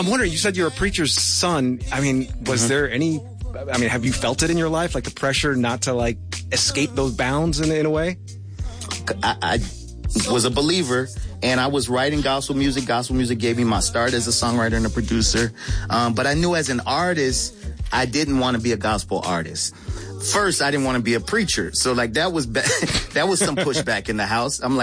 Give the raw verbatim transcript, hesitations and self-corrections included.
I'm wondering, you said you're a preacher's son. I mean, was mm-hmm. there any, I mean, have you felt it in your life? Like the pressure not to like escape those bounds in, in a way? I, I was a believer, and I was writing gospel music. Gospel music gave me my start as a songwriter and a producer. Um, but I knew as an artist, I didn't want to be a gospel artist. First, I didn't want to be a preacher. So like that was, ba- that was some pushback in the house. I'm like,